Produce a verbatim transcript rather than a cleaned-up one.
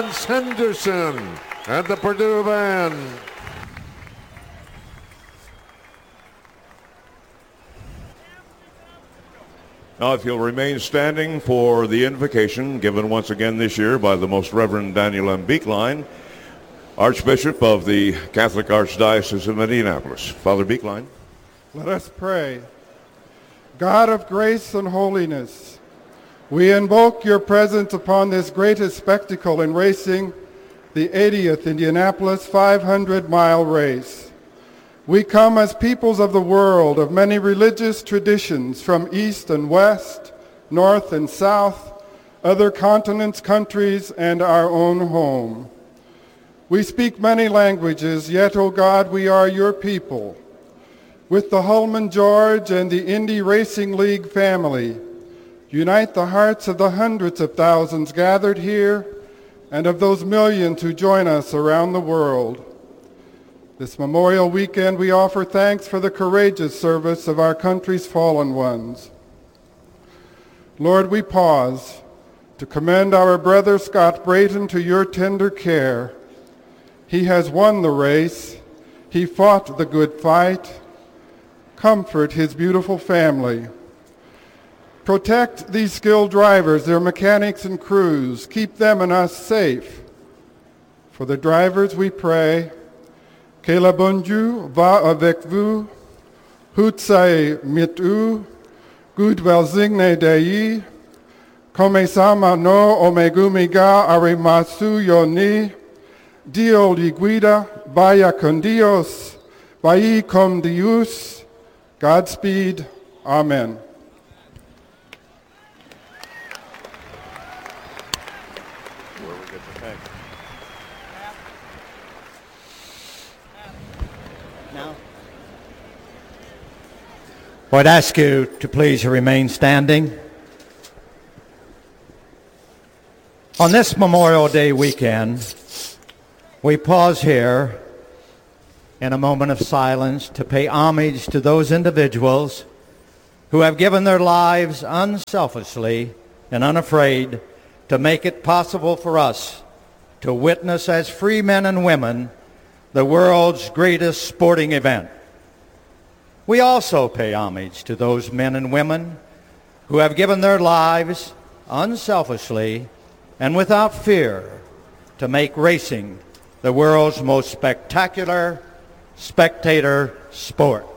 Lance Henderson and the Purdue Band. Now, if you'll remain standing for the invocation given once again this year by the Most Reverend Daniel M. Beekline, Archbishop of the Catholic Archdiocese of Indianapolis. Father Beekline. Let us pray. God of grace and holiness, we invoke your presence upon this greatest spectacle in racing, the eightieth Indianapolis five hundred mile race. We come as peoples of the world of many religious traditions from east and west, north and south, other continents, countries, and our own home. We speak many languages, yet, O God, we are your people. With the Hulman George and the Indy Racing League family, unite the hearts of the hundreds of thousands gathered here and of those millions who join us around the world. This Memorial Weekend, we offer thanks for the courageous service of our country's fallen ones. Lord, we pause to commend our brother Scott Brayton to your tender care. He has won the race. He fought the good fight. Comfort his beautiful family. Protect these skilled drivers, their mechanics and crews. Keep them and us safe. For the drivers, we pray, que le bon Dieu va avec vous, hut sei mit vous, gut velsigne Dei, come sama no omegumiga arimasu yoni, Dio li guida, vaya con Dios, vai con Dios, Godspeed, Amen. I'd ask you to please remain standing. On this Memorial Day weekend, we pause here in a moment of silence to pay homage to those individuals who have given their lives unselfishly and unafraid to make it possible for us to witness as free men and women the world's greatest sporting event. We also pay homage to those men and women who have given their lives unselfishly and without fear to make racing the world's most spectacular spectator sport.